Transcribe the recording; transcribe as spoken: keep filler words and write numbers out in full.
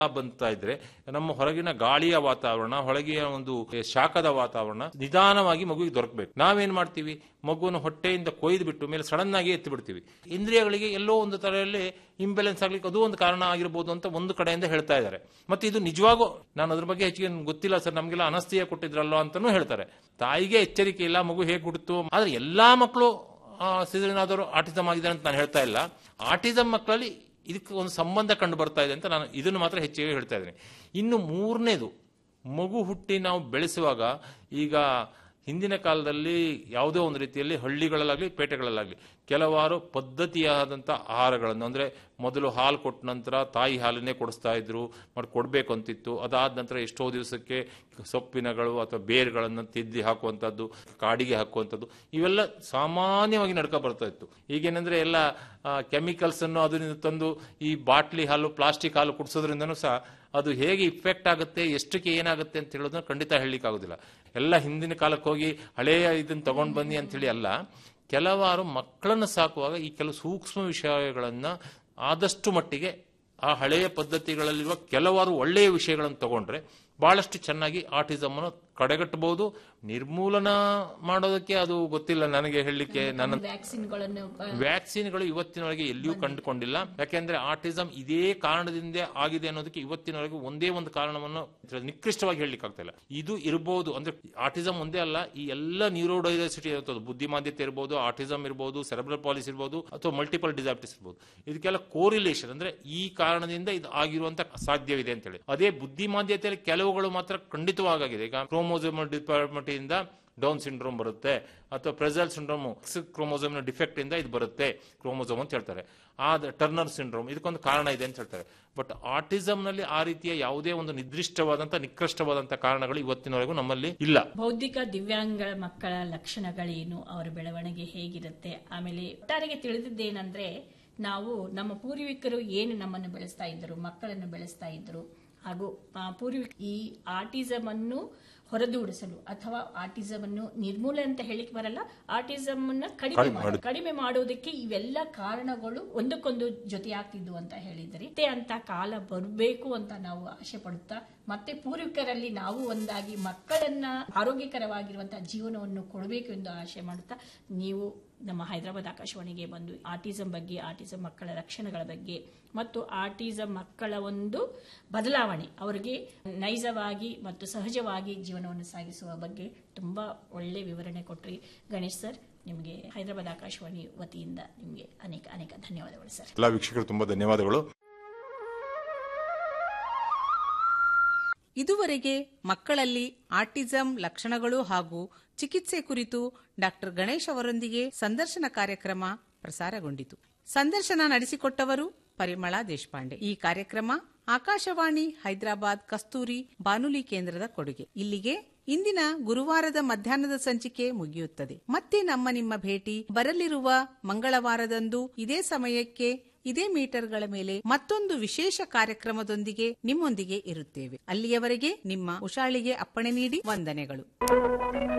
ಬಂತಾ ಇದ್ರೆ ನಮ್ಮ ಹೊರಗಿನ ಗಾಳಿಯ ವಾತಾವರಣ, ಹೊರಗಿನ ಒಂದು ಶಾಖದ ವಾತಾವರಣ ನಿಧಾನವಾಗಿ ಮಗುವಿಗೆ ದೊರಕಬೇಕು. ನಾವೇನ್ ಮಾಡ್ತೀವಿ, ಮಗುವನ್ನು ಹೊಟ್ಟೆಯಿಂದ ಕೊಯ್ದು ಬಿಟ್ಟು ಮೇಲೆ ಸಡನ್ ಆಗಿ ಎತ್ತಿ ಬಿಡ್ತೀವಿ. ಇಂದ್ರಿಯಗಳಿಗೆ ಎಲ್ಲೋ ಒಂದು ತರದಲ್ಲಿ ಇಂಬ್ಯಾಲೆನ್ಸ್ ಆಗ್ಲಿಕ್ಕೆ ಅದು ಒಂದು ಕಾರಣ ಆಗಿರ್ಬೋದು ಅಂತ ಒಂದು ಕಡೆಯಿಂದ ಹೇಳ್ತಾ ಇದ್ದಾರೆ. ಮತ್ತೆ ಇದು ನಿಜವಾಗೂ ನಾನು ಅದ್ರ ಬಗ್ಗೆ ಹೆಚ್ಚಿಗೆ ಗೊತ್ತಿಲ್ಲ ಸರ್, ನಮ್ಗೆಲ್ಲ ಅನಸ್ತಿಯ ಕೊಟ್ಟಿದ್ರಲ್ಲೋ ಅಂತಾನೂ ಹೇಳ್ತಾರೆ. ತಾಯಿಗೆ ಎಚ್ಚರಿಕೆ ಇಲ್ಲ, ಮಗು ಹೇಗೆ ಹುಡುತ್ತು. ಆದ್ರೆ ಎಲ್ಲಾ ಮಕ್ಕಳು ಸಿದ್ಧನಾದವರು ಆಟಿಸಮ್ ಆಗಿದೆ ಅಂತ ನಾನು ಹೇಳ್ತಾ ಇಲ್ಲ. ಆಟಿಸಮ್ ಮಕ್ಕಳಲ್ಲಿ ಇದಕ್ಕೆ ಒಂದು ಸಂಬಂಧ ಕಂಡು ಬರ್ತಾ ಇದೆ ಅಂತ ನಾನು ಇದನ್ನು ಮಾತ್ರ ಹೆಚ್ಚಿಗೆ ಹೇಳ್ತಾ ಇದ್ದೀನಿ. ಇನ್ನು ಮೂರನೇದು, ಮಗು ಹುಟ್ಟಿ ನಾವು ಬೆಳೆಸುವಾಗ, ಈಗ ಹಿಂದಿನ ಕಾಲದಲ್ಲಿ ಯಾವುದೇ ಒಂದು ರೀತಿಯಲ್ಲಿ ಹಳ್ಳಿಗಳಲ್ಲಾಗಲಿ ಪೇಟೆಗಳಲ್ಲಾಗಲಿ ಕೆಲವಾರು ಪದ್ಧತಿಯಾದಂಥ ಆಹಾರಗಳನ್ನು, ಅಂದರೆ ಮೊದಲು ಹಾಲು ಕೊಟ್ಟ ನಂತರ ತಾಯಿ ಹಾಲನ್ನೇ ಕೊಡಿಸ್ತಾ ಇದ್ರು, ಮಾಡಿ ಕೊಡಬೇಕು ಅಂತಿತ್ತು. ಅದಾದ ನಂತರ ಎಷ್ಟೋ ದಿವಸಕ್ಕೆ ಸೊಪ್ಪಿನಗಳು ಅಥವಾ ಬೇರುಗಳನ್ನು ತಿದ್ದಿ ಹಾಕುವಂಥದ್ದು, ಕಾಡಿಗೆ ಹಾಕುವಂಥದ್ದು, ಇವೆಲ್ಲ ಸಾಮಾನ್ಯವಾಗಿ ನಡ್ಕೊ ಬರ್ತಾ ಇತ್ತು. ಈಗೇನೆಂದರೆ ಎಲ್ಲ ಕೆಮಿಕಲ್ಸ್ ಅನ್ನು ಅದರಿಂದ ತಂದು ಈ ಬಾಟ್ಲಿ ಹಾಲು, ಪ್ಲಾಸ್ಟಿಕ್ ಹಾಲು ಕುಡಿಸೋದ್ರಿಂದನೂ ಸಹ ಅದು ಹೇಗೆ ಇಫೆಕ್ಟ್ ಆಗುತ್ತೆ, ಎಷ್ಟಕ್ಕೆ ಏನಾಗುತ್ತೆ ಅಂತ ಹೇಳೋದನ್ನ ಖಂಡಿತ ಹೇಳಲಿಕ್ಕೆ ಆಗೋದಿಲ್ಲ. ಎಲ್ಲ ಹಿಂದಿನ ಕಾಲಕ್ಕೆ ಹೋಗಿ ಹಳೆಯ ಇದನ್ನು ತಗೊಂಡು ಬನ್ನಿ ಅಂತ ಹೇಳಿ ಅಲ್ಲ. ಕೆಲವಾರು ಮಕ್ಕಳನ್ನು ಸಾಕುವಾಗ ಈ ಕೆಲವು ಸೂಕ್ಷ್ಮ ವಿಷಯಗಳನ್ನ ಆದಷ್ಟು ಮಟ್ಟಿಗೆ ಆ ಹಳೆಯ ಪದ್ಧತಿಗಳಲ್ಲಿರುವ ಕೆಲವಾರು ಒಳ್ಳೆಯ ವಿಷಯಗಳನ್ನು ತಗೊಂಡ್ರೆ ಬಹಳಷ್ಟು ಚೆನ್ನಾಗಿ ಆಟಿಸಮ್ ಅನ್ನು ಕಡೆಗಟ್ಟಬಹುದು. ನಿರ್ಮೂಲನ ಮಾಡೋದಕ್ಕೆ ಅದು ಗೊತ್ತಿಲ್ಲ ನನಗೆ ಹೇಳಲಿಕ್ಕೆ. ನನ್ನ ವ್ಯಾಕ್ಸಿನ್ಗಳು ಇವತ್ತಿನವರೆಗೆ ಎಲ್ಲಿಯೂ ಕಂಡುಕೊಂಡಿಲ್ಲ. ಯಾಕೆಂದ್ರೆ ಆಟಿಸಮ್ ಇದೇ ಕಾರಣದಿಂದ ಆಗಿದೆ ಅನ್ನೋದಕ್ಕೆ ಇವತ್ತಿನವರೆಗೆ ಒಂದೇ ಒಂದು ಕಾರಣವನ್ನು ನಿಕೃಷ್ಟವಾಗಿ ಹೇಳಲಿಕ್ಕೆ ಆಗ್ತಾ ಇಲ್ಲ. ಇದು ಇರಬಹುದು, ಅಂದ್ರೆ ಆಟಿಸಮ್ ಒಂದೇ ಅಲ್ಲ, ಈ ಎಲ್ಲ ನ್ಯೂರೋಡೈವರ್ಸಿಟಿ ಇರ್ತದೆ, ಬುದ್ಧಿಮಾಂದ್ಯತೆ ಇರಬಹುದು, ಆಟಿಸಮ್ ಇರಬಹುದು, ಸೆರೆಬ್ರಲ್ ಪಾಲಿಸಿ ಇರಬಹುದು, ಅಥವಾ ಮಲ್ಟಿಪಲ್ ಡಿಸಾಬಿಲಿಟೀಸ್ ಇರಬಹುದು. ಇದಕ್ಕೆಲ್ಲ ಕೋರಿಲೇಷನ್, ಅಂದ್ರೆ ಈ ಕಾರಣದಿಂದ ಇದು ಆಗಿರುವಂತ ಸಾಧ್ಯವಿದೆ ಅಂತ ಹೇಳಿ. ಅದೇ ಬುದ್ಧಿಮಾಂದ್ಯತೆಯಲ್ಲಿ ಕೆಲವುಗಳು ಮಾತ್ರ ಖಂಡಿತವಾಗಿದೆ. ಈಗ ಕ್ರೋಮೋಸೋಮಲ್ ಡಿಪಾರ್ಟ್ಮೆಂಟ್ ಇಂದ ಡೌನ್ ಸಿಂಡ್ರೋಮ್ ಬರುತ್ತೆ, ಅಥವಾ ಪ್ರೆಸಲ್ ಸಿಂಡ್ರೋಮ್, ಕ್ರೋಮೋಸೋಮ್ ಡಿಫೆಕ್ಟ್ ಇಂದ ಇದು ಬರುತ್ತೆ ಕ್ರೋಮೋಸೋಮ್ ಅಂತ ಹೇಳ್ತಾರೆ. ಆದ ಟರ್ನರ್ ಸಿಂಡ್ರೋಮ್ ಇದಕ್ಕೊಂದು ಕಾರಣ ಇದೆ ಅಂತ ಹೇಳ್ತಾರೆ. ಬಟ್ ಆಟಿಸಮ್ ನಲ್ಲಿ ಆ ರೀತಿಯ ಯಾವುದೇ ಒಂದು ನಿರ್ದಿಷ್ಟವಾದಂತಹ ನಿಕೃಷ್ಟವಾದಂತಹ ಕಾರಣಗಳು ಇವತ್ತಿನವರೆಗೂ ನಮ್ಮಲ್ಲಿ ಇಲ್ಲ. ಬೌದ್ಧಿಕ ದಿವ್ಯಾಂಗ ಮಕ್ಕಳ ಲಕ್ಷಣಗಳೇನು, ಅವರ ಬೆಳವಣಿಗೆ ಹೇಗಿರುತ್ತೆ, ಆಮೇಲೆ ಒಟ್ಟಾರೆಗೆ ತಿಳಿದಿದ್ದೇನೆಂದ್ರೆ, ನಾವು ನಮ್ಮ ಪೂರ್ವಿಕರು ಏನು ನಮ್ಮನ್ನು ಬೆಳೆಸ್ತಾ ಇದ್ದರು, ಮಕ್ಕಳನ್ನು ಬೆಳೆಸ್ತಾ ಇದ್ದರು, ಹಾಗೂ ಪೂರ್ವಿಕ ಈ ಆಟಿಸಮ್ ಅನ್ನು ಹೊರದೂಡಿಸಲು ಅಥವಾ ಆಟಿಸಮ್ ಅನ್ನು ನಿರ್ಮೂಲನೆ ಅಂತ ಹೇಳಿಕ್ ಬರಲ್ಲ, ಆಟಿಸಮ್ ಅನ್ನ ಕಡಿಮೆ ಕಡಿಮೆ ಮಾಡೋದಕ್ಕೆ ಇವೆಲ್ಲ ಕಾರಣಗಳು ಒಂದಕ್ಕೊಂದು ಜೊತೆಯಾಗ್ತಿದ್ವು ಅಂತ ಹೇಳಿದರೆ ಅಂತ ಕಾಲ ಬರಬೇಕು ಅಂತ ನಾವು ಆಶೆ ಪಡುತ್ತಾ, ಮತ್ತೆ ಪೂರ್ವಿಕರಲ್ಲಿ ನಾವು ಒಂದಾಗಿ ಮಕ್ಕಳನ್ನ ಆರೋಗ್ಯಕರವಾಗಿರುವಂತಹ ಜೀವನವನ್ನು ಕೊಡಬೇಕು ಎಂದು ಆಶೆ ಮಾಡುತ್ತಾ, ನೀವು ನಮ್ಮ ಹೈದರಾಬಾದ್ ಆಕಾಶವಾಣಿಗೆ ಬಂದು ಆಟಿಸಮ್ ಬಗ್ಗೆ, ಆಟಿಸಮ್ ಮಕ್ಕಳ ಲಕ್ಷಣಗಳ ಬಗ್ಗೆ ಮತ್ತು ಆಟಿಸಮ್ ಮಕ್ಕಳ ಒಂದು ಬದಲಾವಣೆ, ಅವರಿಗೆ ನೈಜವಾಗಿ ಮತ್ತು ಸಹಜವಾಗಿ ಜೀವನವನ್ನು ಸಾಗಿಸುವ ಬಗ್ಗೆ ತುಂಬಾ ಒಳ್ಳೆ ವಿವರಣೆ ಕೊಟ್ರಿ ಗಣೇಶ್ ಸರ್. ನಿಮಗೆ ಹೈದರಾಬಾದ್ ಆಕಾಶವಾಣಿ ವತಿಯಿಂದ ನಿಮಗೆ ಅನೇಕ ಅನೇಕ ಧನ್ಯವಾದಗಳು ಸರ್. ಎಲ್ಲ ವೀಕ್ಷಕರು ತುಂಬಾ ಧನ್ಯವಾದಗಳು. ಇದುವರೆಗೆ ಮಕ್ಕಳಲ್ಲಿ ಆಟಿಸಂ ಲಕ್ಷಣಗಳು ಹಾಗೂ ಚಿಕಿತ್ಸೆ ಕುರಿತು ಡಾಕ್ಟರ್ ಗಣೇಶ್ ಅವರೊಂದಿಗೆ ಸಂದರ್ಶನ ಕಾರ್ಯಕ್ರಮ ಪ್ರಸಾರಗೊಂಡಿತು. ಸಂದರ್ಶನ ನಡೆಸಿಕೊಟ್ಟವರು ಪರಿಮಳಾ ದೇಶಪಾಂಡೆ. ಈ ಕಾರ್ಯಕ್ರಮ ಆಕಾಶವಾಣಿ ಹೈದರಾಬಾದ್ ಕಸ್ತೂರಿ ಬಾನುಲಿ ಕೇಂದ್ರದ ಕೊಡುಗೆ. ಇಲ್ಲಿಗೆ ಇಂದಿನ ಗುರುವಾರದ ಮಧ್ಯಾಹ್ನದ ಸಂಚಿಕೆ ಮುಗಿಯುತ್ತದೆ. ಮತ್ತೆ ನಮ್ಮ ನಿಮ್ಮ ಭೇಟಿ ಬರಲಿರುವ ಮಂಗಳವಾರದಂದು ಇದೇ ಸಮಯಕ್ಕೆ ಇದೇ ಮೀಟರ್ಗಳ ಮೇಲೆ ಮತ್ತೊಂದು ವಿಶೇಷ ಕಾರ್ಯಕ್ರಮದೊಂದಿಗೆ ನಿಮ್ಮೊಂದಿಗೆ ಇರುತ್ತೇವೆ. ಅಲ್ಲಿಯವರೆಗೆ ನಿಮ್ಮ ಉಷಾಳಿಗೆ ಅಪ್ಪಣೆ ನೀಡಿ ವಂದನೆಗಳು.